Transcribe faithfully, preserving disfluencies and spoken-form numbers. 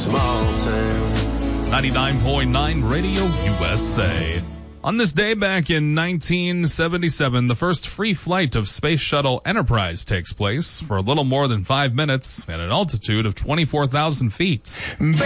Small town. ninety-nine point nine Radio U S A. On this day back in nineteen seventy-seven, the first free flight of Space Shuttle Enterprise takes place for a little more than five minutes at an altitude of twenty-four thousand feet.